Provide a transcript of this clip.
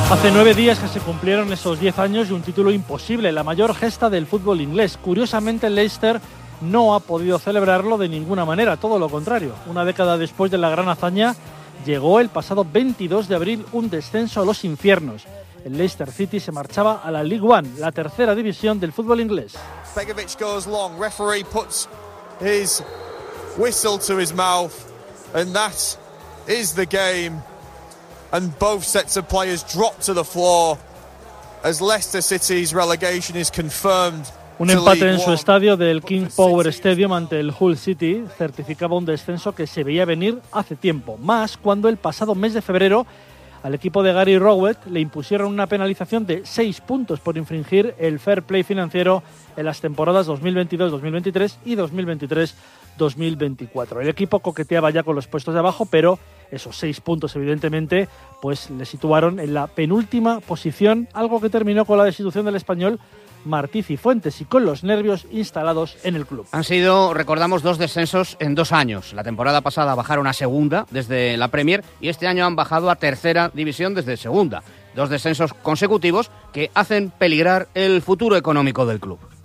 Hace 9 días que se cumplieron esos 10 años de un título imposible, la mayor gesta del fútbol inglés. Curiosamente, el Leicester no ha podido celebrarlo de ninguna manera, todo lo contrario. Una década después de la gran hazaña, llegó el pasado 22 de abril un descenso a los infiernos. El Leicester City se marchaba a la League One, la tercera división del fútbol inglés. Begovic goes long, referee puts his whistle to his mouth, and that is the game. And both sets of players drop to the floor as Leicester City's relegation is confirmed. Un empate en su estadio del King Power Stadium ante el Hull City certificaba un descenso que se veía venir hace tiempo, más cuando el pasado mes de febrero al equipo de Gary Rowett le impusieron una penalización de 6 puntos por infringir el fair play financiero en las temporadas 2022-2023 y 2023-2024. El equipo coqueteaba ya con los puestos de abajo, pero esos 6 puntos evidentemente pues le situaron en la penúltima posición, algo que terminó con la destitución del español Martí Cifuentes y con los nervios instalados en el club. Han sido, recordamos, 2 descensos en 2 años. La temporada pasada bajaron a segunda desde la Premier y este año han bajado a tercera división desde segunda. 2 descensos consecutivos que hacen peligrar el futuro económico del club.